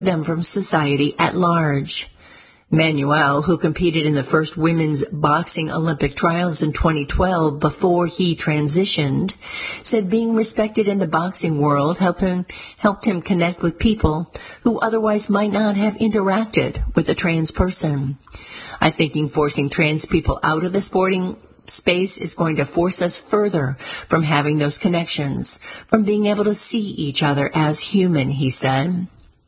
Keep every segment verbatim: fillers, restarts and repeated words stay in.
them from society at large. Manuel, who competed in the first women's boxing Olympic trials in twenty twelve before he transitioned, said being respected in the boxing world helped him, helped him connect with people who otherwise might not have interacted with a trans person. I think forcing trans people out of the sporting space is going to force us further from having those connections, from being able to see each other as human, he said.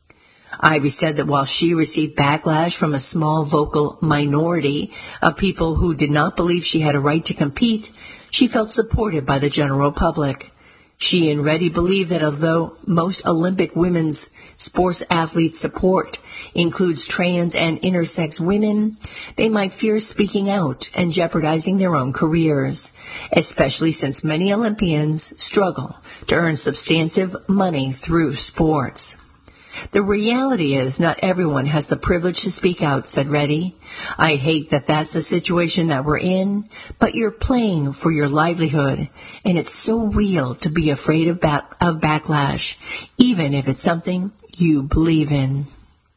Ivy said that while she received backlash from a small vocal minority of people who did not believe she had a right to compete, she felt supported by the general public. She and Reddy believe that although most Olympic women's sports athletes' support includes trans and intersex women, they might fear speaking out and jeopardizing their own careers, especially since many Olympians struggle to earn substantive money through sports. The reality is not everyone has the privilege to speak out, said Reddy. I hate that that's the situation that we're in, but you're playing for your livelihood, and it's so real to be afraid of, back- of backlash, even if it's something you believe in.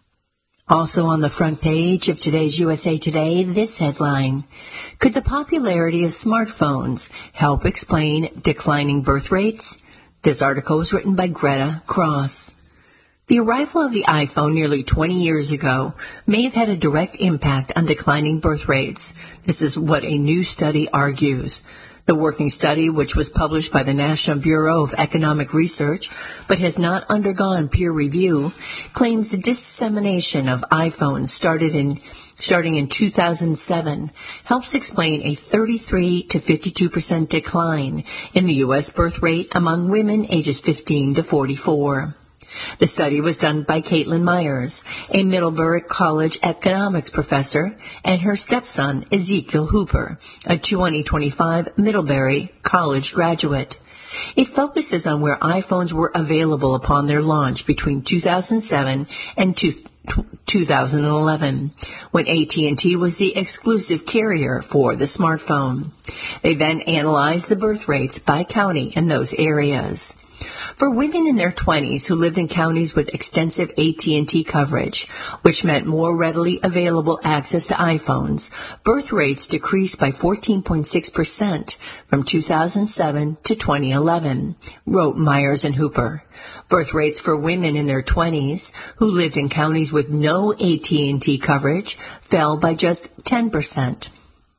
Also on the front page of today's U S A Today, this headline: could the popularity of smartphones help explain declining birth rates? This article was written by Greta Cross. The arrival of the iPhone nearly twenty years ago may have had a direct impact on declining birth rates. This is what a new study argues. The working study, which was published by the National Bureau of Economic Research but has not undergone peer review, claims the dissemination of iPhones started in starting in two thousand seven helps explain a thirty-three to fifty-two percent decline in the U S birth rate among women ages fifteen to forty-four. The study was done by Caitlin Myers, a Middlebury College economics professor, and her stepson, Ezekiel Hooper, a twenty twenty-five Middlebury College graduate. It focuses on where iPhones were available upon their launch between two thousand seven and two thousand eleven, when A T and T was the exclusive carrier for the smartphone. They then analyzed the birth rates by county in those areas. For women in their twenties who lived in counties with extensive A T and T coverage, which meant more readily available access to iPhones, birth rates decreased by fourteen point six percent from two thousand seven to twenty eleven, wrote Myers and Hooper. Birth rates for women in their twenties who lived in counties with no A T and T coverage fell by just ten percent.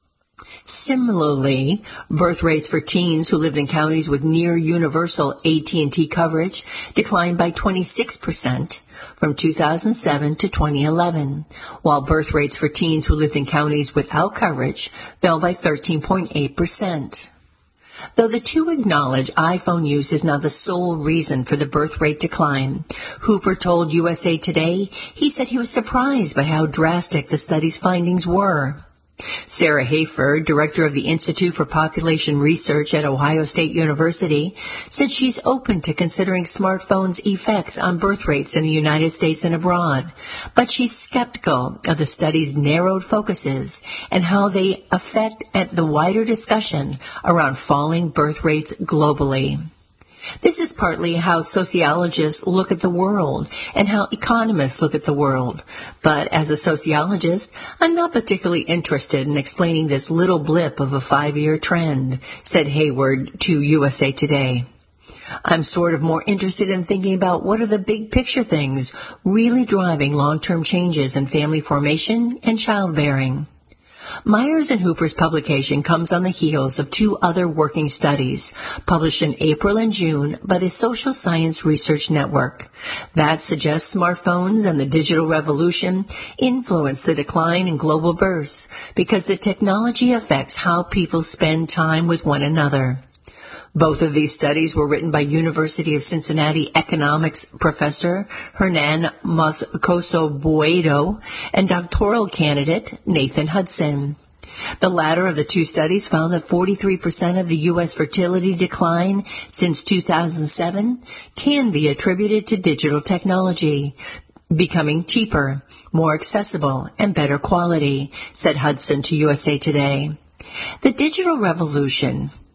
Similarly, birth rates for teens who lived in counties with near universal A T and T coverage declined by twenty-six percent from two thousand seven to twenty eleven, while birth rates for teens who lived in counties without coverage fell by thirteen point eight percent. Though the two acknowledge iPhone use is not the sole reason for the birth rate decline, Hooper told U S A Today he said he was surprised by how drastic the study's findings were. Sarah Hayford, director of the Institute for Population Research at Ohio State University, said she's open to considering smartphones' effects on birth rates in the United States and abroad, but she's skeptical of the study's narrowed focuses and how they affect at the wider discussion around falling birth rates globally. This is partly how sociologists look at the world and how economists look at the world. But as a sociologist, I'm not particularly interested in explaining this little blip of a five-year trend, said Hayward to U S A Today. I'm sort of more interested in thinking about what are the big picture things really driving long-term changes in family formation and childbearing. Myers and Hooper's publication comes on the heels of two other working studies published in April and June by the Social Science Research Network that suggests smartphones and the digital revolution influence the decline in global births because the technology affects how people spend time with one another. Both of these studies were written by University of Cincinnati economics professor Hernan Moscoso Boedo and doctoral candidate Nathan Hudson. The latter of the two studies found that forty-three percent of the U S fertility decline since two thousand seven can be attributed to digital technology becoming cheaper, more accessible, and better quality, said Hudson to U S A Today. The digital revolution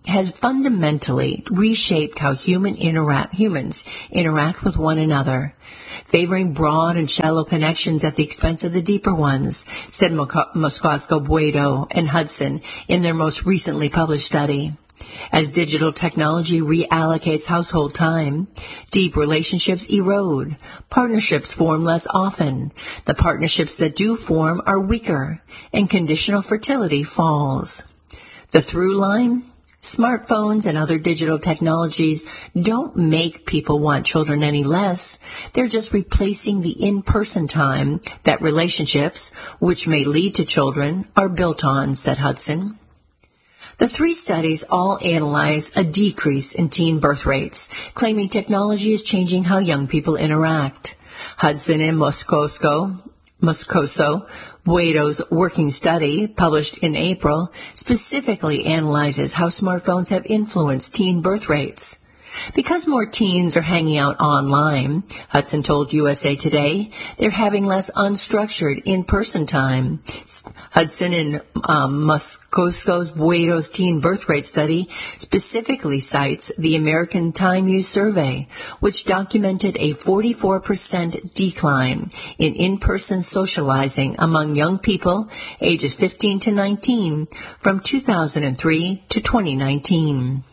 has fundamentally reshaped how human interact, humans interact with one another, favoring broad and shallow connections at the expense of the deeper ones, said Moscoso, Buedo, and Hudson in their most recently published study. As digital technology reallocates household time, deep relationships erode, partnerships form less often, the partnerships that do form are weaker, and conditional fertility falls. The through line? Smartphones and other digital technologies don't make people want children any less. They're just replacing the in-person time that relationships, which may lead to children, are built on, said Hudson. The three studies all analyze a decrease in teen birth rates, claiming technology is changing how young people interact. Hudson and Moscoso, Moscoso, Buedo's working study, published in April, specifically analyzes how smartphones have influenced teen birth rates. Because more teens are hanging out online, Hudson told U S A Today, they're having less unstructured in-person time. Hudson and um, Moscoso's Buedo's teen birth rate study specifically cites the American Time Use Survey, which documented a forty-four percent decline in in-person socializing among young people ages fifteen to nineteen from two thousand three to twenty nineteen.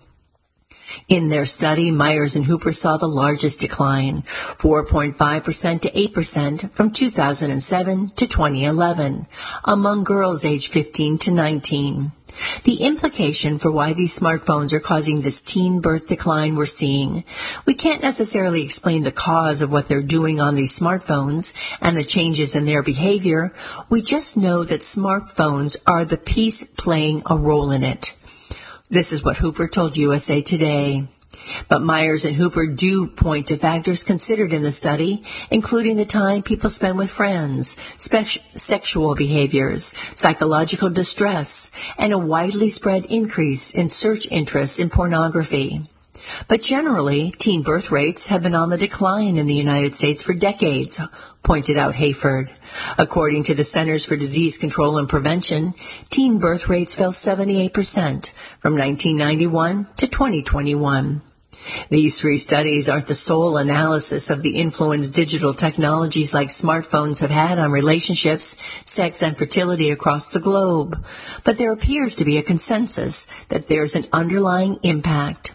In their study, Myers and Hooper saw the largest decline, four point five percent to eight percent from two thousand seven to twenty eleven, among girls aged fifteen to nineteen. The implication for why these smartphones are causing this teen birth decline we're seeing. We can't necessarily explain the cause of what they're doing on these smartphones and the changes in their behavior. We just know that smartphones are the piece playing a role in it. This is what Hooper told U S A Today. But Myers and Hooper do point to factors considered in the study, including the time people spend with friends, spe- sexual behaviors, psychological distress, and a widely spread increase in search interests in pornography. But generally, teen birth rates have been on the decline in the United States for decades, pointed out Hayford. According to the Centers for Disease Control and Prevention, teen birth rates fell seventy-eight percent from nineteen ninety-one to twenty twenty-one. These three studies aren't the sole analysis of the influence digital technologies like smartphones have had on relationships, sex, and fertility across the globe, but there appears to be a consensus that there's an underlying impact.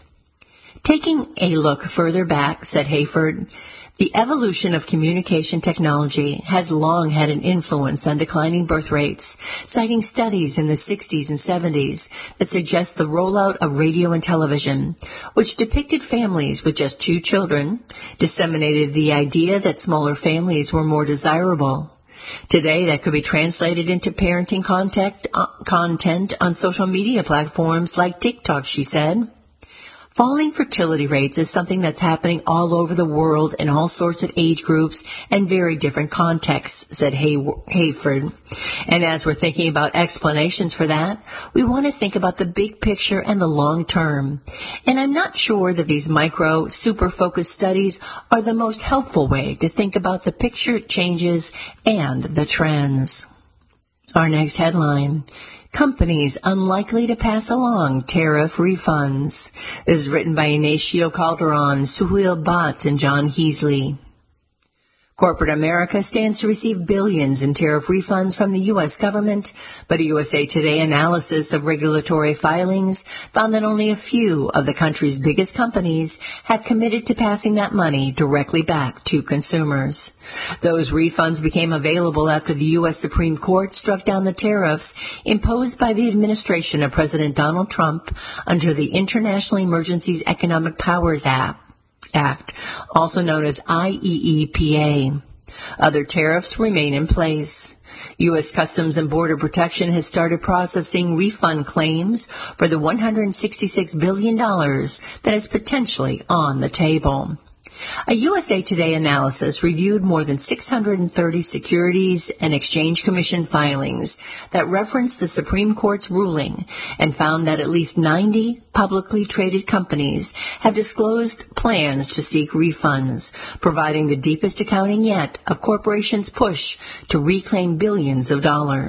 Taking a look further back, said Hayford, the evolution of communication technology has long had an influence on declining birth rates, citing studies in the sixties and seventies that suggest the rollout of radio and television, which depicted families with just two children, disseminated the idea that smaller families were more desirable. Today, that could be translated into parenting contact, uh, content on social media platforms like TikTok, she said. Falling fertility rates is something that's happening all over the world in all sorts of age groups and very different contexts, said Hay- Hayford. And as we're thinking about explanations for that, we want to think about the big picture and the long term. And I'm not sure that these micro, super-focused studies are the most helpful way to think about the picture changes and the trends. Our next headline. Companies unlikely to pass along tariff refunds. This is written by Ignacio Calderon, Suhail Bhatt, and John Heasley. Corporate America stands to receive billions in tariff refunds from the U S government, but a U S A Today analysis of regulatory filings found that only a few of the country's biggest companies have committed to passing that money directly back to consumers. Those refunds became available after the U S Supreme Court struck down the tariffs imposed by the administration of President Donald Trump under the International Emergencies Economic Powers Act. Act, also known as I E E P A. Other tariffs remain in place. U S Customs and Border Protection has started processing refund claims for the one hundred sixty-six billion dollars that is potentially on the table. A U S A Today analysis reviewed more than six hundred thirty Securities and Exchange Commission filings that referenced the Supreme Court's ruling and found that at least ninety publicly traded companies have disclosed plans to seek refunds, providing the deepest accounting yet of corporations' push to reclaim billions of dollars.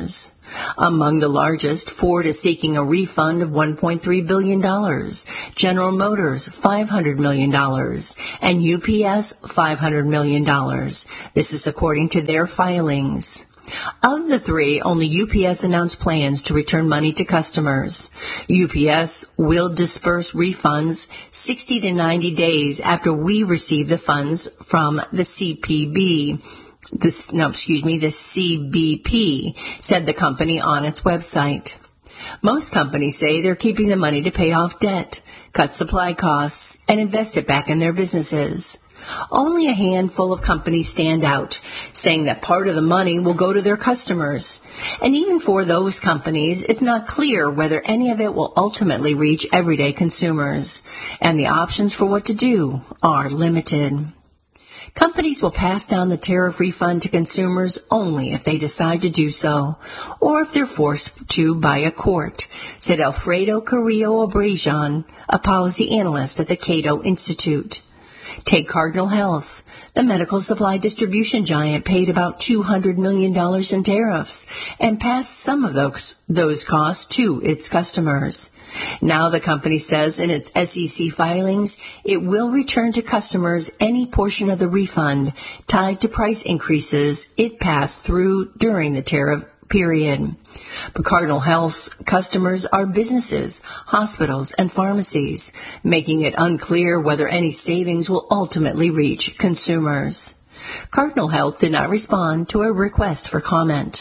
Among the largest, Ford is seeking a refund of one point three billion dollars, General Motors five hundred million dollars, and U P S five hundred million dollars. This is according to their filings. Of the three, only U P S announced plans to return money to customers. U P S will disperse refunds sixty to ninety days after we receive the funds from the C P B. This, no, excuse me, the C B P, said the company on its website. Most companies say they're keeping the money to pay off debt, cut supply costs, and invest it back in their businesses. Only a handful of companies stand out, saying that part of the money will go to their customers. And even for those companies, it's not clear whether any of it will ultimately reach everyday consumers. And the options for what to do are limited. Companies will pass down the tariff refund to consumers only if they decide to do so, or if they're forced to by a court, said Alfredo Carrillo Obregon, a policy analyst at the Cato Institute. Take Cardinal Health. The medical supply distribution giant paid about two hundred million dollars in tariffs and passed some of those, those costs to its customers. Now the company says in its S E C filings it will return to customers any portion of the refund tied to price increases it passed through during the tariff period. But Cardinal Health's customers are businesses, hospitals, and pharmacies, making it unclear whether any savings will ultimately reach consumers. Cardinal Health did not respond to a request for comment.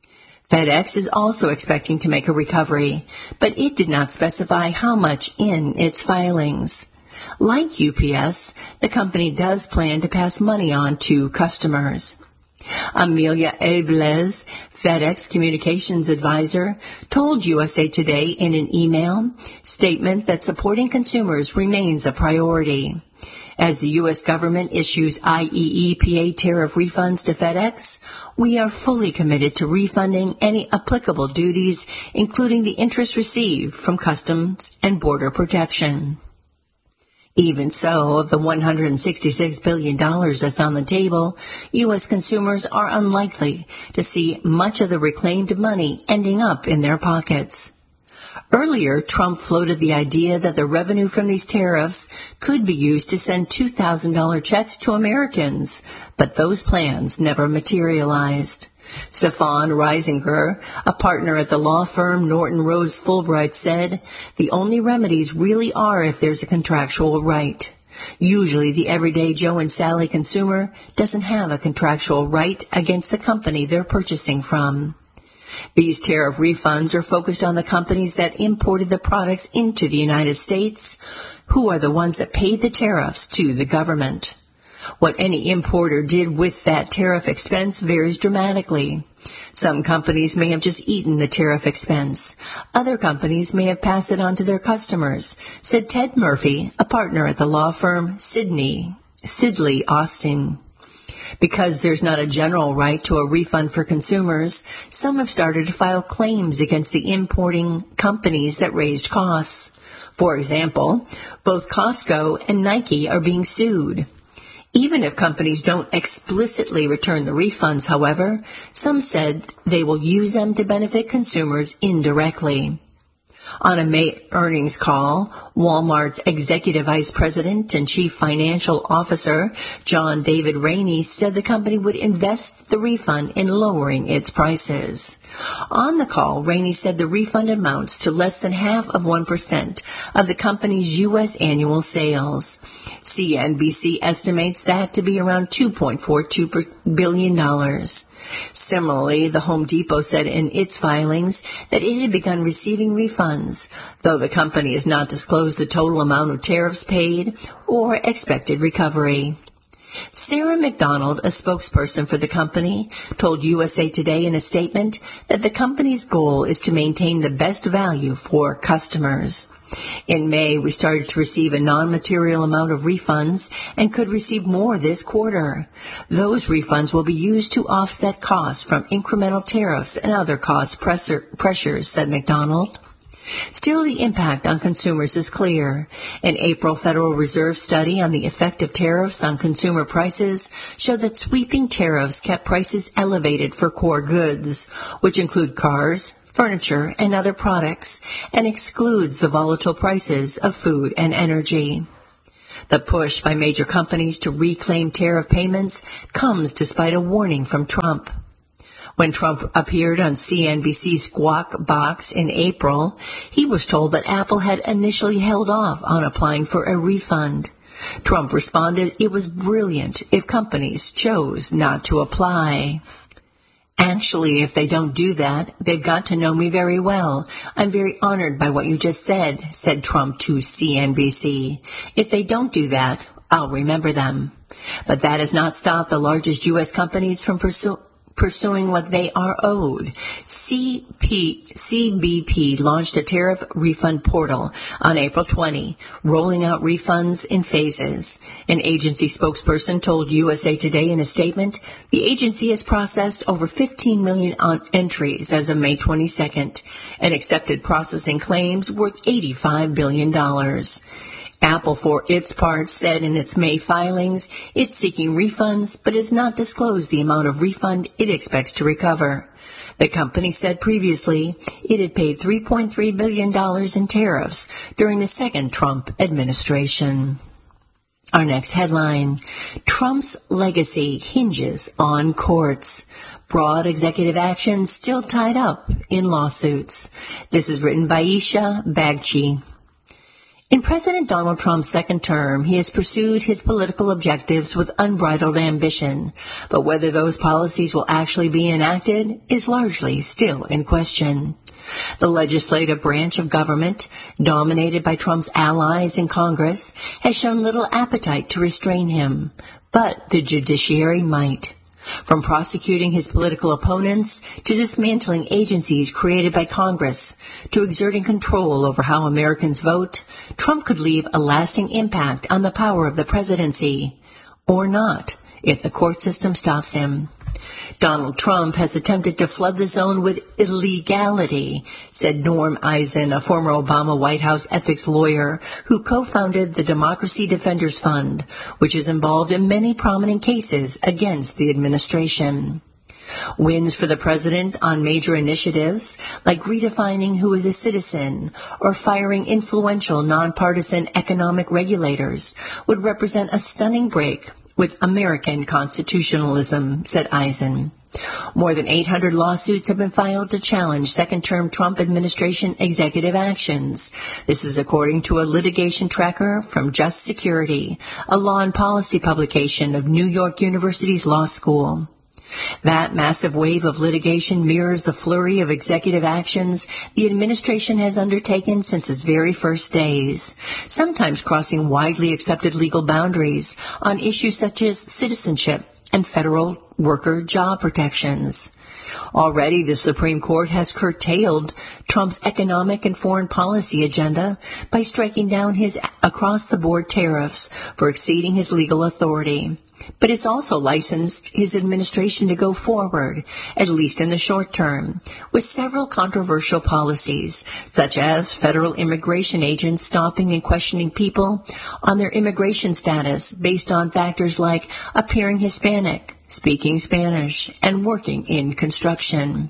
FedEx is also expecting to make a recovery, but it did not specify how much in its filings. Like U P S, the company does plan to pass money on to customers. Amelia Abeles, FedEx communications advisor, told U S A Today in an email statement that supporting consumers remains a priority. As the U S government issues I E E P A tariff refunds to FedEx, we are fully committed to refunding any applicable duties, including the interest received from Customs and Border Protection. Even so, of the one hundred sixty-six billion dollars that's on the table, U S consumers are unlikely to see much of the reclaimed money ending up in their pockets. Earlier, Trump floated the idea that the revenue from these tariffs could be used to send two thousand dollars checks to Americans, but those plans never materialized. Stefan Reisinger, a partner at the law firm Norton Rose Fulbright, said, "The only remedies really are if there's a contractual right. Usually the everyday Joe and Sally consumer doesn't have a contractual right against the company they're purchasing from." These tariff refunds are focused on the companies that imported the products into the United States, who are the ones that paid the tariffs to the government. What any importer did with that tariff expense varies dramatically. Some companies may have just eaten the tariff expense. Other companies may have passed it on to their customers, said Ted Murphy, a partner at the law firm Sidney, Sidley Austin. Because there's not a general right to a refund for consumers, some have started to file claims against the importing companies that raised costs. For example, both Costco and Nike are being sued. Even if companies don't explicitly return the refunds, however, some said they will use them to benefit consumers indirectly. On a May earnings call, Walmart's Executive Vice President and Chief Financial Officer, John David Rainey, said the company would invest the refund in lowering its prices. On the call, Rainey said the refund amounts to less than half of one percent of the company's U S annual sales. C N B C estimates that to be around two point four two billion dollars. Similarly, the Home Depot said in its filings that it had begun receiving refunds, though the company has not disclosed the total amount of tariffs paid or expected recovery. Sarah McDonald, a spokesperson for the company, told U S A Today in a statement that the company's goal is to maintain the best value for customers. In May, we started to receive a non-material amount of refunds and could receive more this quarter. Those refunds will be used to offset costs from incremental tariffs and other cost pressure, pressures, said McDonald. Still, the impact on consumers is clear. An April Federal Reserve study on the effect of tariffs on consumer prices showed that sweeping tariffs kept prices elevated for core goods, which include cars, furniture, and other products, and excludes the volatile prices of food and energy. The push by major companies to reclaim tariff payments comes despite a warning from Trump. When Trump appeared on C N B C's Squawk Box in April, he was told that Apple had initially held off on applying for a refund. Trump responded it was brilliant if companies chose not to apply. Actually, if they don't do that, they've got to know me very well. I'm very honored by what you just said, said Trump to C N B C. If they don't do that, I'll remember them. But that has not stopped the largest U S companies from pursuing pursuing what they are owed. C B P launched a tariff refund portal on April twentieth, rolling out refunds in phases. An agency spokesperson told U S A Today in a statement, the agency has processed over fifteen million entries as of May twenty-second and accepted processing claims worth eighty-five billion dollars. Apple, for its part, said in its May filings it's seeking refunds but has not disclosed the amount of refund it expects to recover. The company said previously it had paid three point three billion dollars in tariffs during the second Trump administration. Our next headline, Trump's legacy hinges on courts. Broad executive action still tied up in lawsuits. This is written by Isha Bagchi. In President Donald Trump's second term, he has pursued his political objectives with unbridled ambition, but whether those policies will actually be enacted is largely still in question. The legislative branch of government, dominated by Trump's allies in Congress, has shown little appetite to restrain him, but the judiciary might. From prosecuting his political opponents to dismantling agencies created by Congress to exerting control over how Americans vote, Trump could leave a lasting impact on the power of the presidency, or not, if the court system stops him. Donald Trump has attempted to flood the zone with illegality, said Norm Eisen, a former Obama White House ethics lawyer who co-founded the Democracy Defenders Fund, which is involved in many prominent cases against the administration. Wins for the president on major initiatives like redefining who is a citizen or firing influential nonpartisan economic regulators would represent a stunning break with American constitutionalism, said Eisen. More than eight hundred lawsuits have been filed to challenge second-term Trump administration executive actions. This is according to a litigation tracker from Just Security, a law and policy publication of New York University's law school. That massive wave of litigation mirrors the flurry of executive actions the administration has undertaken since its very first days, sometimes crossing widely accepted legal boundaries on issues such as citizenship and federal worker job protections. Already, the Supreme Court has curtailed Trump's economic and foreign policy agenda by striking down his across-the-board tariffs for exceeding his legal authority. But it's also licensed his administration to go forward, at least in the short term, with several controversial policies, such as federal immigration agents stopping and questioning people on their immigration status based on factors like appearing Hispanic, speaking Spanish, and working in construction.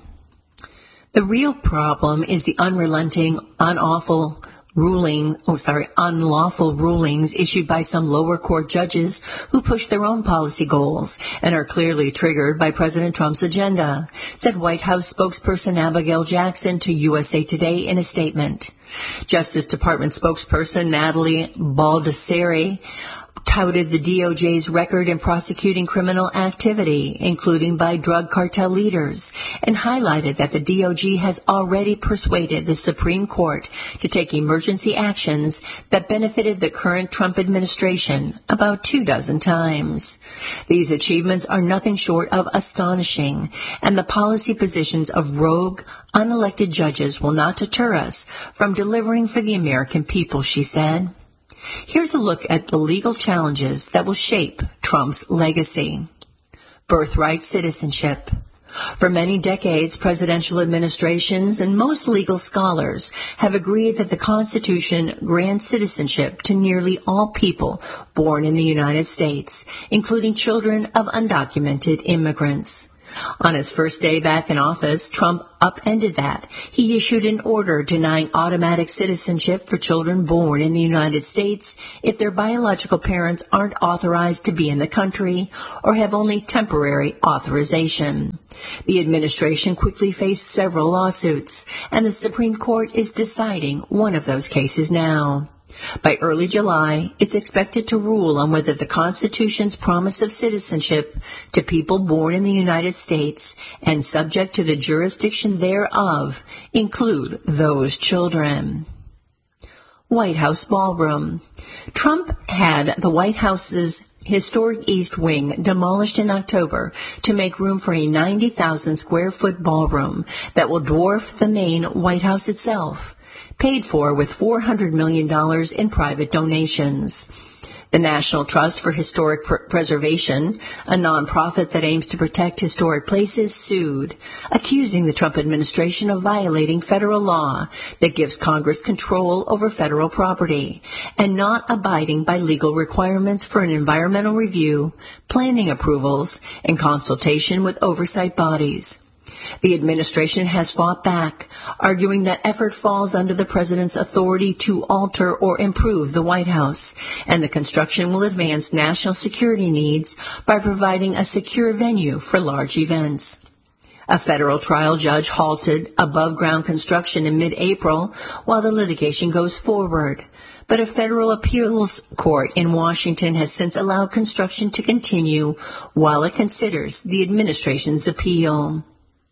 The real problem is the unrelenting, unlawful ruling, oh sorry, unlawful rulings issued by some lower court judges who push their own policy goals and are clearly triggered by President Trump's agenda, said White House spokesperson Abigail Jackson to U S A Today in a statement. Justice Department spokesperson Natalie Baldessari touted the D O J's record in prosecuting criminal activity, including by drug cartel leaders, and highlighted that the D O J has already persuaded the Supreme Court to take emergency actions that benefited the current Trump administration about two dozen times. These achievements are nothing short of astonishing, and the policy positions of rogue, unelected judges will not deter us from delivering for the American people, she said. Here's a look at the legal challenges that will shape Trump's legacy. Birthright citizenship. For many decades, presidential administrations and most legal scholars have agreed that the Constitution grants citizenship to nearly all people born in the United States, including children of undocumented immigrants. On his first day back in office, Trump upended that. He issued an order denying automatic citizenship for children born in the United States if their biological parents aren't authorized to be in the country or have only temporary authorization. The administration quickly faced several lawsuits, and the Supreme Court is deciding one of those cases now. By early July, it's expected to rule on whether the Constitution's promise of citizenship to people born in the United States and subject to the jurisdiction thereof include those children. White House Ballroom. Trump had the White House's historic East Wing demolished in October to make room for a ninety thousand square foot ballroom that will dwarf the main White House itself, paid for with four hundred million dollars in private donations. The National Trust for Historic Pr- Preservation, a nonprofit that aims to protect historic places, sued, accusing the Trump administration of violating federal law that gives Congress control over federal property and not abiding by legal requirements for an environmental review, planning approvals, and consultation with oversight bodies. The administration has fought back, arguing that effort falls under the president's authority to alter or improve the White House, and the construction will advance national security needs by providing a secure venue for large events. A federal trial judge halted above-ground construction in mid-April while the litigation goes forward, but a federal appeals court in Washington has since allowed construction to continue while it considers the administration's appeal.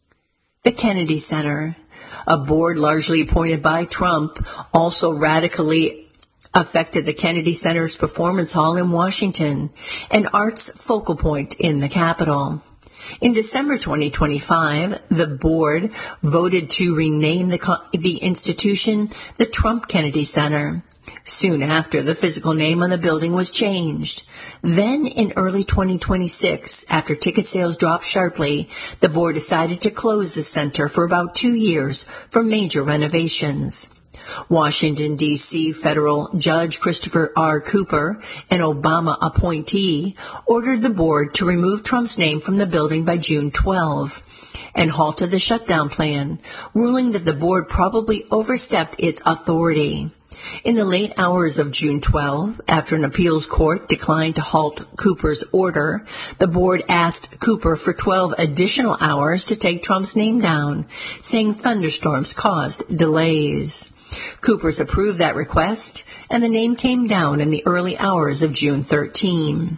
The Kennedy Center, a board largely appointed by Trump, also radically affected the Kennedy Center's Performance Hall in Washington, an arts focal point in the Capitol. In December twenty twenty-five, the board voted to rename the, the institution the Trump Kennedy Center. Soon after, the physical name on the building was changed. Then, in early twenty twenty-six, after ticket sales dropped sharply, the board decided to close the center for about two years for major renovations. Washington, D C federal judge Christopher R. Cooper, an Obama appointee, ordered the board to remove Trump's name from the building by June twelfth and halted the shutdown plan, ruling that the board probably overstepped its authority. In the late hours of June twelfth, after an appeals court declined to halt Cooper's order, the board asked Cooper for twelve additional hours to take Trump's name down, saying thunderstorms caused delays. Cooper's approved that request, and the name came down in the early hours of June thirteenth.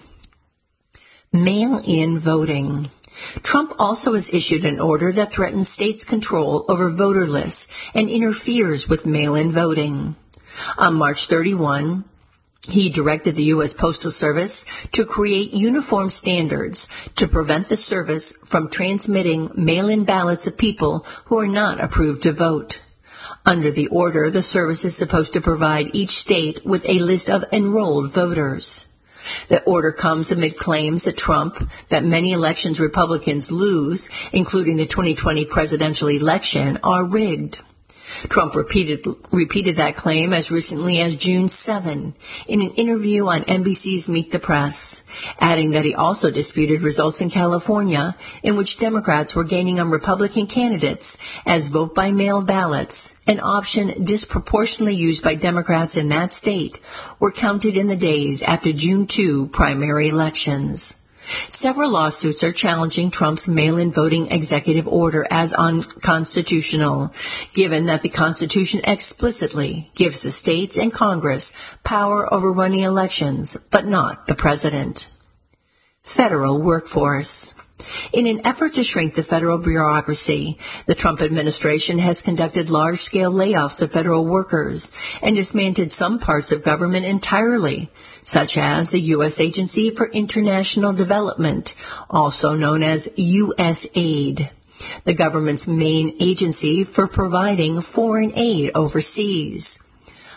Mail-in voting. Trump also has issued an order that threatens states' control over voter lists and interferes with mail-in voting. On March thirty-first, he directed the U S Postal Service to create uniform standards to prevent the service from transmitting mail-in ballots of people who are not approved to vote. Under the order, the service is supposed to provide each state with a list of enrolled voters. The order comes amid claims that Trump, that many elections Republicans lose, including the twenty twenty presidential election, are rigged. Trump repeated, repeated that claim as recently as June seventh in an interview on N B C's Meet the Press, adding that he also disputed results in California in which Democrats were gaining on Republican candidates as vote-by-mail ballots, an option disproportionately used by Democrats in that state, were counted in the days after June second primary elections. Several lawsuits are challenging Trump's mail-in voting executive order as unconstitutional, given that the Constitution explicitly gives the states and Congress power over running elections, but not the president. Federal workforce. In an effort to shrink the federal bureaucracy, the Trump administration has conducted large-scale layoffs of federal workers and dismantled some parts of government entirely, such as the U S Agency for International Development, also known as U S A I D, the government's main agency for providing foreign aid overseas.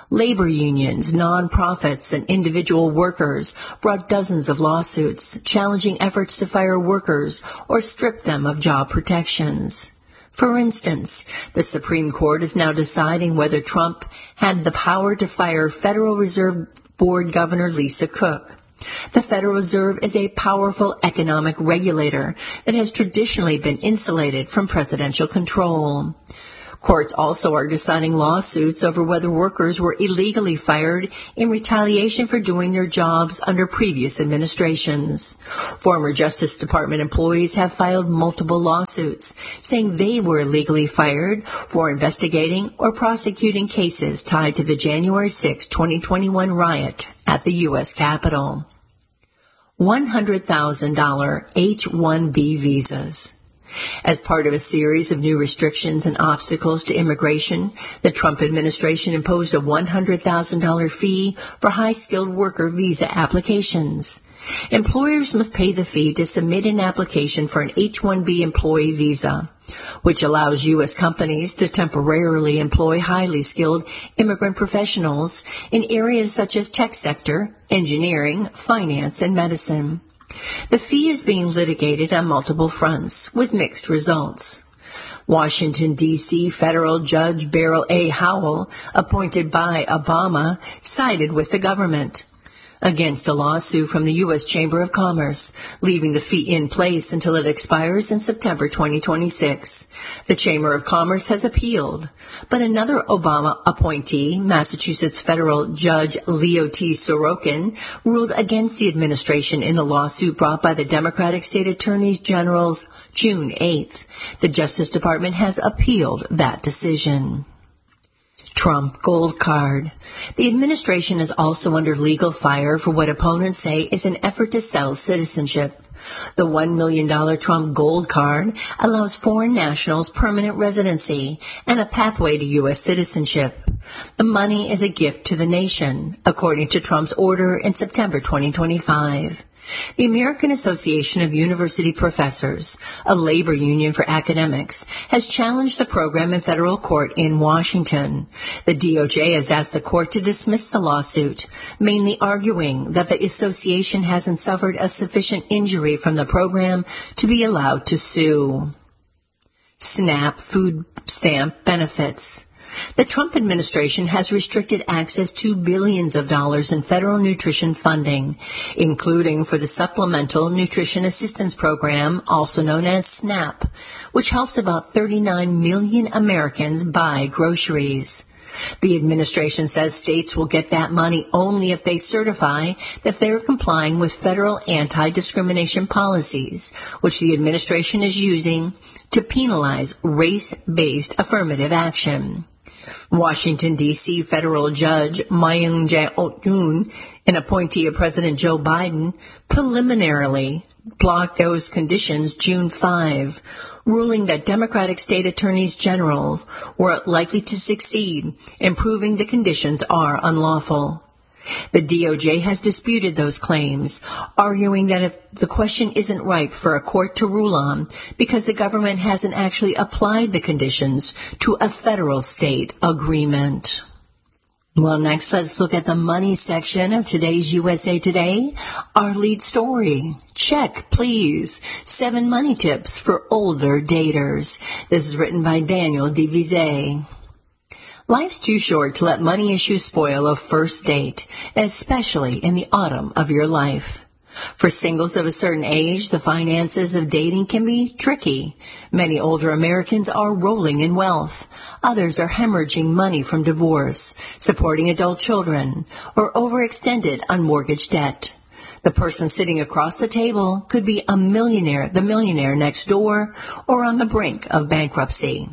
Labor unions, nonprofits, and individual workers brought dozens of lawsuits challenging efforts to fire workers or strip them of job protections. For instance, the Supreme Court is now deciding whether Trump had the power to fire Federal Reserve Board Governor Lisa Cook. The Federal Reserve is a powerful economic regulator that has traditionally been insulated from presidential control. Courts also are deciding lawsuits over whether workers were illegally fired in retaliation for doing their jobs under previous administrations. Former Justice Department employees have filed multiple lawsuits, saying they were illegally fired for investigating or prosecuting cases tied to the January sixth, twenty twenty-one riot at the U S Capitol. one hundred thousand dollars H one B visas. As part of a series of new restrictions and obstacles to immigration, the Trump administration imposed a one hundred thousand dollars fee for high-skilled worker visa applications. Employers must pay the fee to submit an application for an H one B employee visa, which allows U S companies to temporarily employ highly skilled immigrant professionals in areas such as tech sector, engineering, finance, and medicine. The fee is being litigated on multiple fronts, with mixed results. Washington, D C federal judge Beryl A. Howell, appointed by Obama, sided with the government against a lawsuit from the U S Chamber of Commerce, leaving the fee in place until it expires in September twenty twenty-six. The Chamber of Commerce has appealed, but another Obama appointee, Massachusetts federal judge Leo T. Sorokin, ruled against the administration in a lawsuit brought by the Democratic state attorneys generals June eighth. The Justice Department has appealed that decision. Trump gold card. The administration is also under legal fire for what opponents say is an effort to sell citizenship. The one million dollars Trump gold card allows foreign nationals permanent residency and a pathway to U S citizenship. The money is a gift to the nation, according to Trump's order in September twenty twenty-five. The American Association of University Professors, a labor union for academics, has challenged the program in federal court in Washington. The D O J has asked the court to dismiss the lawsuit, mainly arguing that the association hasn't suffered a sufficient injury from the program to be allowed to sue. SNAP food stamp benefits. The Trump administration has restricted access to billions of dollars in federal nutrition funding, including for the Supplemental Nutrition Assistance Program, also known as SNAP, which helps about thirty-nine million Americans buy groceries. The administration says states will get that money only if they certify that they're complying with federal anti-discrimination policies, which the administration is using to penalize race-based affirmative action. Washington, D C federal judge Myung Jae-yoon, an appointee of President Joe Biden, preliminarily blocked those conditions June fifth, ruling that Democratic state attorneys general were likely to succeed in proving the conditions are unlawful. The D O J has disputed those claims, arguing that if the question isn't ripe for a court to rule on because the government hasn't actually applied the conditions to a federal-state agreement. Well, next, let's look at the money section of today's U S A Today. Our lead story. Check, please. Seven money tips for older daters. This is written by Daniel DeVise. Life's too short to let money issues spoil a first date, especially in the autumn of your life. For singles of a certain age, the finances of dating can be tricky. Many older Americans are rolling in wealth. Others are hemorrhaging money from divorce, supporting adult children, or overextended on mortgage debt. The person sitting across the table could be a millionaire, the millionaire next door, or on the brink of bankruptcy.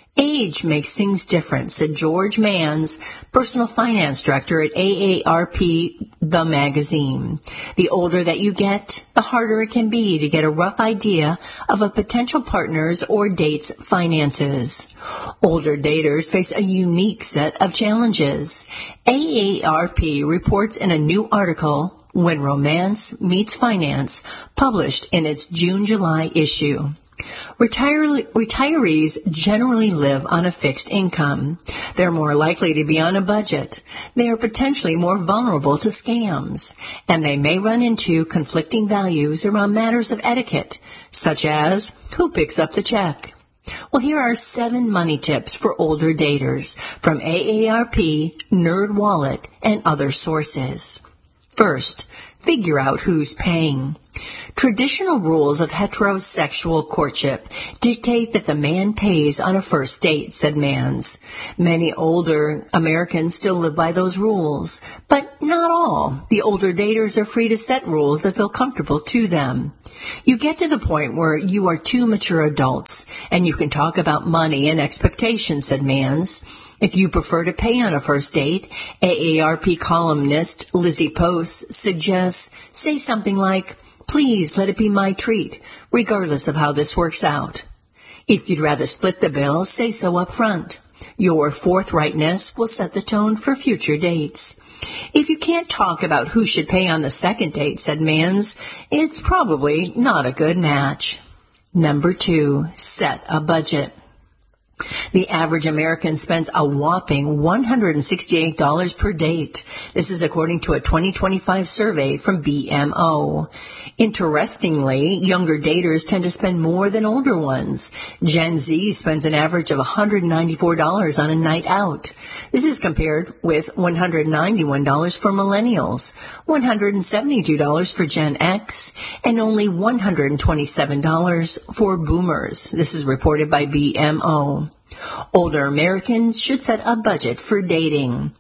Age makes things different, said George Manns, personal finance director at A A R P, the magazine. The older that you get, the harder it can be to get a rough idea of a potential partner's or date's finances. Older daters face a unique set of challenges. A A R P reports in a new article, When Romance Meets Finance, published in its June-July issue. Retire- retirees generally live on a fixed income. They're more likely to be on a budget. They are potentially more vulnerable to scams, and they may run into conflicting values around matters of etiquette, such as who picks up the check. Well, here are seven money tips for older daters from A A R P, NerdWallet, and other sources. First, figure out who's paying. Traditional rules of heterosexual courtship dictate that the man pays on a first date, said Manns. Many older Americans still live by those rules, but not all. The older daters are free to set rules that feel comfortable to them. You get to the point where you are two mature adults, and you can talk about money and expectations, said Manns. If you prefer to pay on a first date, A A R P columnist Lizzie Post suggests say something like, "Please let it be my treat, regardless of how this works out." If you'd rather split the bill, say so up front. Your forthrightness will set the tone for future dates. If you can't talk about who should pay on the second date, said Manns, it's probably not a good match. Number two, set a budget. The average American spends a whopping one hundred sixty-eight dollars per date. This is according to a twenty twenty-five survey from B M O. Interestingly, younger daters tend to spend more than older ones. Gen Z spends an average of one hundred ninety-four dollars on a night out. This is compared with one hundred ninety-one dollars for millennials, one hundred seventy-two dollars for Gen X, and only one hundred twenty-seven dollars for boomers. This is reported by B M O. Older Americans should set a budget for dating.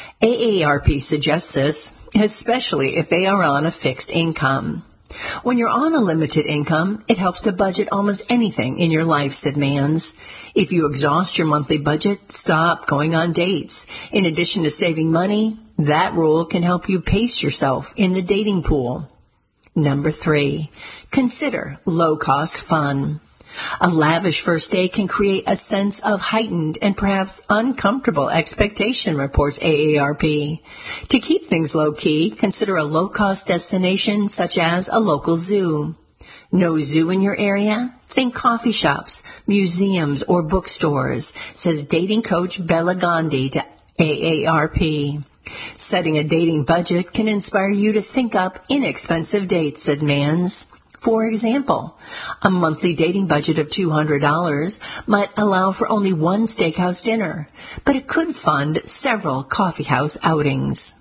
A A R P suggests this, especially if they are on a fixed income. When you're on a limited income, it helps to budget almost anything in your life, said Manns. If you exhaust your monthly budget, stop going on dates. In addition to saving money, that rule can help you pace yourself in the dating pool. Number three, consider low-cost fun. A lavish first date can create a sense of heightened and perhaps uncomfortable expectation, reports A A R P. To keep things low-key, consider a low-cost destination such as a local zoo. No zoo in your area? Think coffee shops, museums, or bookstores, says dating coach Bella Gandhi to A A R P. Setting a dating budget can inspire you to think up inexpensive dates, said Manns. For example, a monthly dating budget of two hundred dollars might allow for only one steakhouse dinner, but it could fund several coffeehouse outings.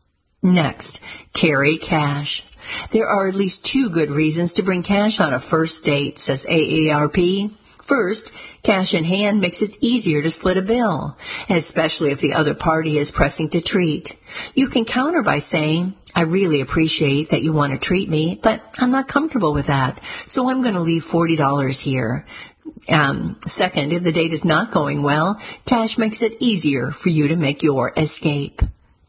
Next, carry cash. There are at least two good reasons to bring cash on a first date, says A A R P. First, cash in hand makes it easier to split a bill, especially if the other party is pressing to treat. You can counter by saying, "I really appreciate that you want to treat me, but I'm not comfortable with that, so I'm going to leave forty dollars here." Um, second, if the date is not going well, cash makes it easier for you to make your escape.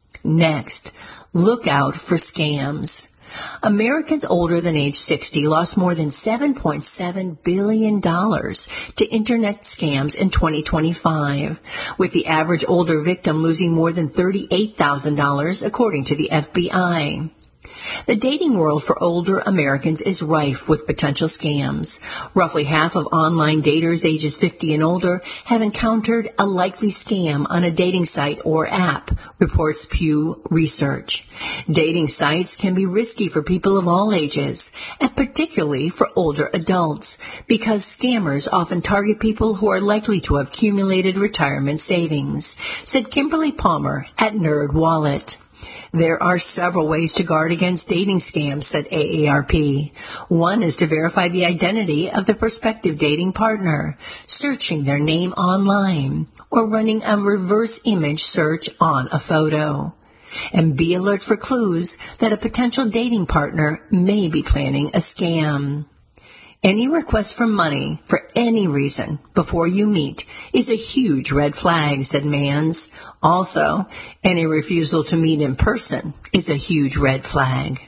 Next, look out for scams. Americans older than age sixty lost more than seven point seven billion dollars to internet scams in twenty twenty-five, with the average older victim losing more than thirty-eight thousand dollars, according to the F B I. The dating world for older Americans is rife with potential scams. Roughly half of online daters ages fifty and older have encountered a likely scam on a dating site or app, reports Pew Research. Dating sites can be risky for people of all ages, and particularly for older adults, because scammers often target people who are likely to have accumulated retirement savings, said Kimberly Palmer at NerdWallet. There are several ways to guard against dating scams, said A A R P. One is to verify the identity of the prospective dating partner, searching their name online, or running a reverse image search on a photo. And be alert for clues that a potential dating partner may be planning a scam. Any request for money for any reason before you meet is a huge red flag, said Manns. Also, any refusal to meet in person is a huge red flag.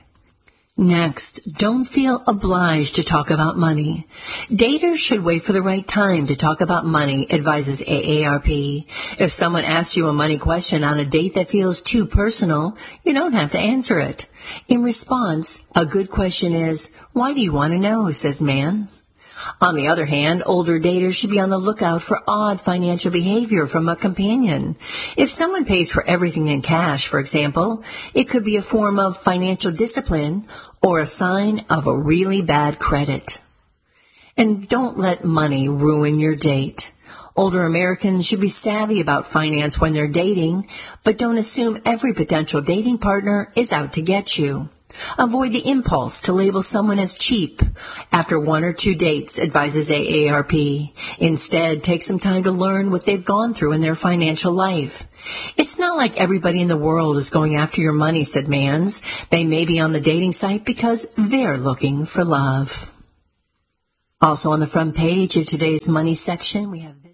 Next, don't feel obliged to talk about money. Daters should wait for the right time to talk about money, advises A A R P. If someone asks you a money question on a date that feels too personal, you don't have to answer it. In response, a good question is, "Why do you want to know?" says Manns. On the other hand, older daters should be on the lookout for odd financial behavior from a companion. If someone pays for everything in cash, for example, it could be a form of financial discipline or a sign of a really bad credit. And don't let money ruin your date. Older Americans should be savvy about finance when they're dating, but don't assume every potential dating partner is out to get you. Avoid the impulse to label someone as cheap after one or two dates, advises A A R P. Instead, take some time to learn what they've gone through in their financial life. It's not like everybody in the world is going after your money, said Mans. They may be on the dating site because they're looking for love. Also on the front page of today's money section, we have this.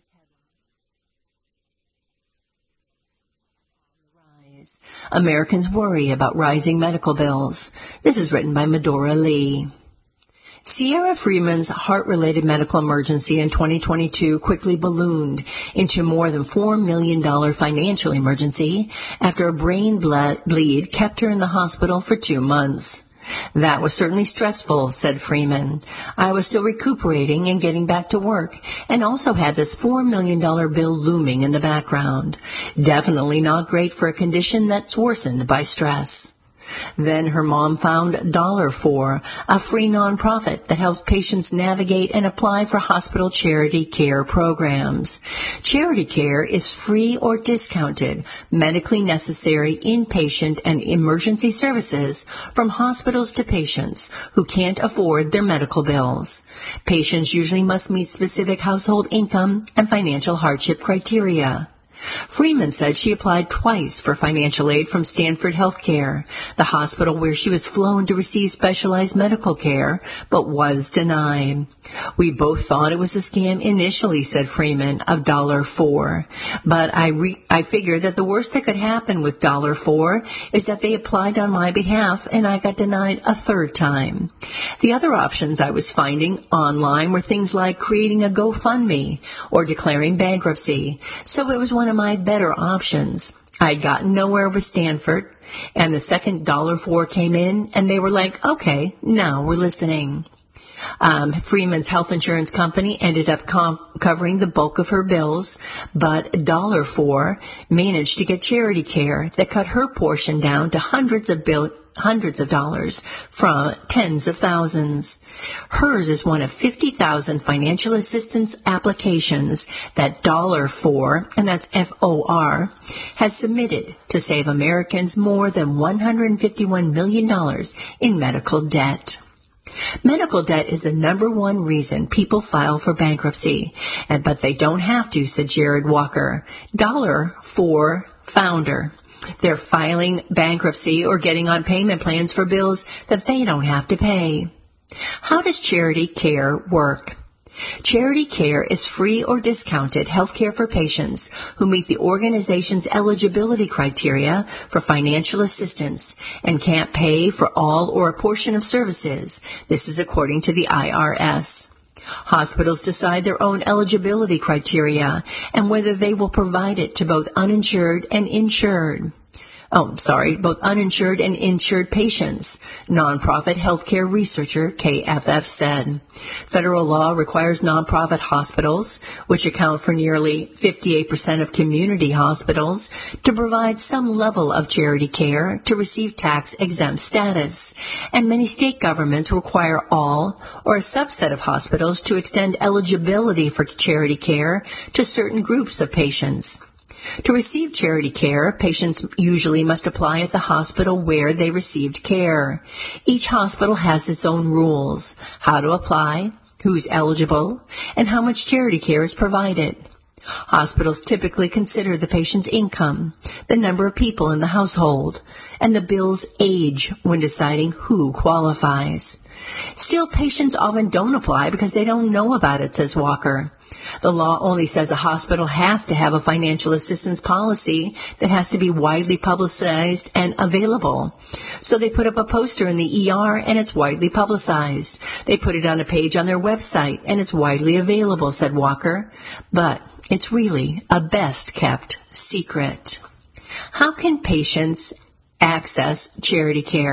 Americans worry about rising medical bills. This is written by Medora Lee. Sierra Freeman's heart-related medical emergency in twenty twenty-two quickly ballooned into more than four million dollars financial emergency after a brain bleed kept her in the hospital for two months. That was certainly stressful, said Freeman. I was still recuperating and getting back to work, and also had this four million dollars bill looming in the background. Definitely not great for a condition that's worsened by stress. Then her mom found Dollar four, a free nonprofit that helps patients navigate and apply for hospital charity care programs. Charity care is free or discounted, medically necessary inpatient and emergency services from hospitals to patients who can't afford their medical bills. Patients usually must meet specific household income and financial hardship criteria. Freeman said she applied twice for financial aid from Stanford Healthcare, the hospital where she was flown to receive specialized medical care, but was denied. We both thought it was a scam initially, said Freeman, of Dollar four. But I re- I figured that the worst that could happen with Dollar four is that they applied on my behalf and I got denied a third time. The other options I was finding online were things like creating a GoFundMe or declaring bankruptcy. So it was one of my better options. I'd gotten nowhere with Stanford, and the second Dollar four came in, and they were like, okay, now we're listening. Um, Freeman's health insurance company ended up com- covering the bulk of her bills, but Dollar four managed to get charity care that cut her portion down to hundreds of bill- hundreds of dollars from tens of thousands. Hers is one of fifty thousand financial assistance applications that Dollar four, and that's F O R, has submitted to save Americans more than one hundred fifty-one million dollars in medical debt. Medical debt is the number one reason people file for bankruptcy, and but they don't have to, said Jared Walker, Dollar four founder. They're filing bankruptcy or getting on payment plans for bills that they don't have to pay. How does charity care work? Charity care is free or discounted health care for patients who meet the organization's eligibility criteria for financial assistance and can't pay for all or a portion of services. This is according to the I R S. Hospitals decide their own eligibility criteria and whether they will provide it to both uninsured and insured. Oh, sorry, both uninsured and insured patients, nonprofit healthcare researcher K F F said. Federal law requires nonprofit hospitals, which account for nearly fifty-eight percent of community hospitals, to provide some level of charity care to receive tax-exempt status. And many state governments require all or a subset of hospitals to extend eligibility for charity care to certain groups of patients. To receive charity care, patients usually must apply at the hospital where they received care. Each hospital has its own rules, how to apply, who's eligible, and how much charity care is provided. Hospitals typically consider the patient's income, the number of people in the household, and the bill's age when deciding who qualifies. Still, patients often don't apply because they don't know about it, says Walker. The law only says a hospital has to have a financial assistance policy that has to be widely publicized and available. So they put up a poster in the E R and it's widely publicized. They put it on a page on their website and it's widely available, said Walker. But it's really a best-kept secret. How can patients access charity care?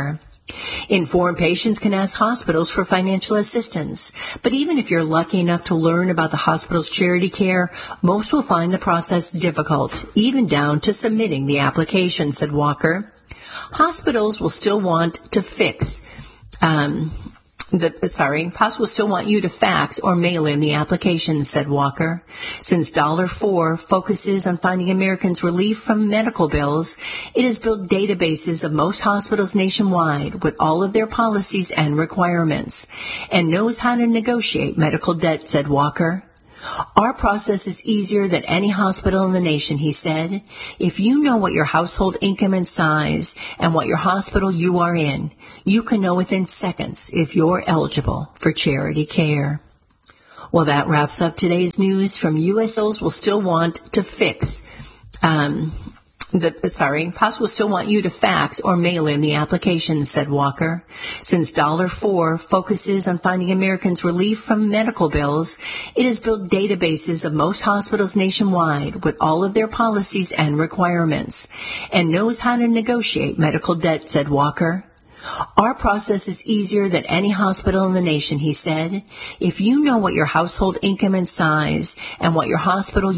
Informed patients can ask hospitals for financial assistance, but even if you're lucky enough to learn about the hospital's charity care, most will find the process difficult, even down to submitting the application, said Walker. Hospitals will still want to fix, um, the, sorry, hospitals still want you to fax or mail in the application, said Walker. Since Dollar four focuses on finding Americans relief from medical bills, it has built databases of most hospitals nationwide with all of their policies and requirements, and knows how to negotiate medical debt, said Walker. Our process is easier than any hospital in the nation, he said. If you know what your household income and size and what your hospital you are in, you can know within seconds if you're eligible for charity care. Well, that wraps up today's news from U S Hospitals will still want to fix, um, The, sorry, hospitals still want you to fax or mail in the application, said Walker. Since Dollar four focuses on finding Americans relief from medical bills, it has built databases of most hospitals nationwide with all of their policies and requirements, and knows how to negotiate medical debt, said Walker. Our process is easier than any hospital in the nation, he said. If you know what your household income and size and what your hospital